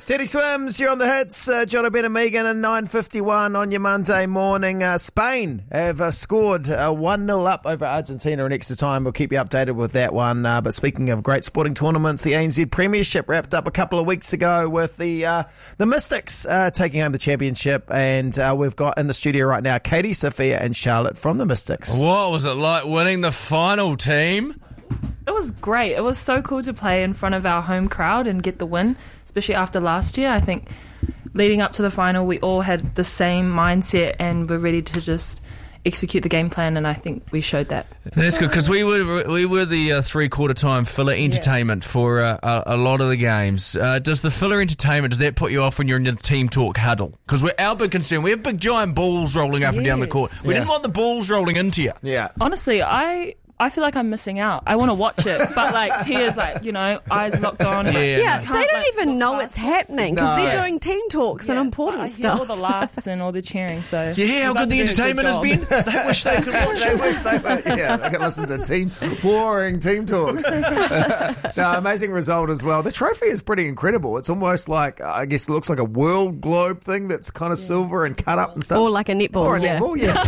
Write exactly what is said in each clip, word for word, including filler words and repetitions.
Teddy Swims, you're on the hits. Uh, John O'Ben and Megan and nine fifty-one on your Monday morning. Uh, Spain have uh, scored uh, one nil up over Argentina in extra time. We'll keep you updated with that one. Uh, but speaking of great sporting tournaments, the A N Z Premiership wrapped up a couple of weeks ago with the uh, the Mystics uh, taking home the championship. And uh, we've got in the studio right now Katie, Sophia and Charlotte from the Mystics. What was it like winning the final, team? It was great. It was so cool to play in front of our home crowd and get the win, especially after last year. I think leading up to the final, we all had the same mindset and were ready to just execute the game plan, and I think we showed that. That's good, because we were we were the uh, three-quarter time filler entertainment yeah. for uh, a, a lot of the games. Uh, does the filler entertainment, does that put you off when you're in the team talk huddle? Because we're our big concern, we have big giant balls rolling up yes. and down the court. We yeah. didn't want the balls rolling into you. Yeah. Honestly, I... I feel like I'm missing out. I want to watch it, but like Tia's like, you know, eyes locked on. Yeah, like, yeah they don't like, even know it's happening because no. they're doing team talks yeah, and important I hear stuff. all the laughs and all the cheering. So you hear how good the entertainment has been? They wish they could watch They it. wish they were, yeah, they could listen to team boring team talks. No, amazing result as well. The trophy is pretty incredible. It's almost like, I guess it looks like a world globe thing that's kind of yeah. silver and cut up and stuff. Or like a netball. Or a yeah. netball, yeah.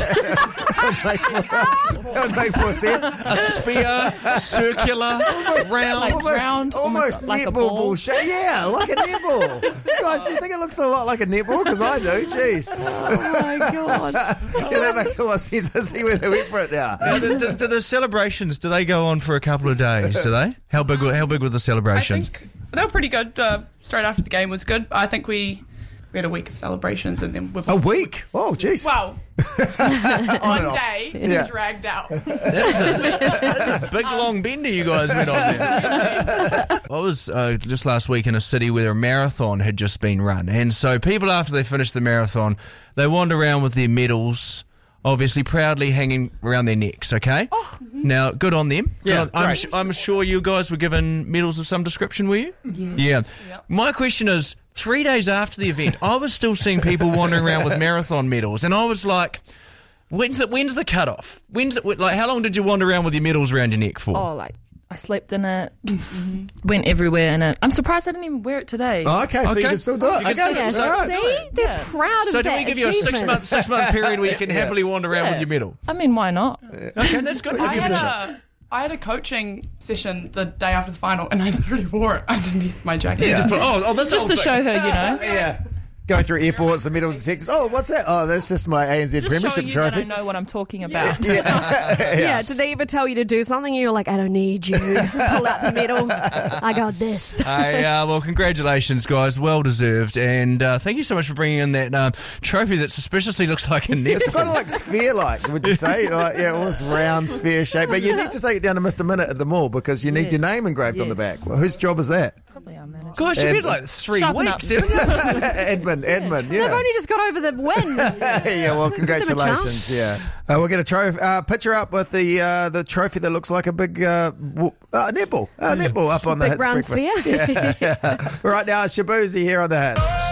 That would make more sense. A sphere, circular, almost, round, like almost, round, almost, almost like netball a ball. ball shape. Yeah, like a netball. Guys, do you think it looks a lot like a netball? Because I do. Jeez. Oh my god. Yeah, that makes a lot of sense. I see where they went for it now. now do, do, do the celebrations, do they go on for a couple of days? Do they? How big? Were, how big were the celebrations? I think they were pretty good. Uh, straight after the game was good. I think we. We had a week of celebrations and then... With A week? Oh, jeez. Wow. One day, Yeah. dragged out. That is a, that is a big long bender you guys went on there. I was uh, just last week in a city where a marathon had just been run. And so people, after they finish the marathon, they wander around with their medals, obviously proudly hanging around their necks, okay? Oh. Now, good on them. Yeah, Good on- I'm, great. su- I'm sure you guys were given medals of some description, were you? Yes. Yeah. Yep. My question is, three days after the event, I was still seeing people wandering around with marathon medals, and I was like, when's the, when's the cutoff? When's it, like, how long did you wander around with your medals around your neck for? Oh, like I slept in it, went everywhere in it. I'm surprised I didn't even wear it today. Oh, okay, so Okay. you can still do it. You can Okay, still- Yeah, So- all right. see? They're Yeah. proud of So do that we give you a six achievement. month six month period where you can happily wander around Yeah. with your medal? I mean, why not? Okay, that's good. I Give had, it a shot. a, I had a coaching session the day after the final and I literally wore it underneath my jacket. Yeah. Oh, oh, that's Just to show her, you know. Yeah. Going through airports, the metal detectors. Oh, what's that? Oh, that's just my A N Z Just Premiership showing you that I trophy. know what I'm talking about. Yeah. Yeah, did they ever tell you to do something and you're like, I don't need you. Pull out the medal. I got this. Hey, uh, well, congratulations, guys. Well deserved. And uh, thank you so much for bringing in that um, trophy that suspiciously looks like a net. It's kind of like sphere-like, would you say? Like, yeah, almost round sphere shape. But you need to take it down to Mister Minute at the mall because you need Yes. your name engraved on the back. Yes. Well, whose job is that? Probably our manager. Guys, you've had And- like three Sharpen weeks, up. haven't you? Edmund, Edmund, yeah. They've only just got over the win. Yeah, well, congratulations. Yeah, uh, we'll get a trophy. Uh, picture up with the uh, the trophy that looks like a big uh, w- uh, netball, uh, netball up on the Big Hits round breakfast. sphere. Yeah, yeah. Right now, Shabuzi here on the Hits.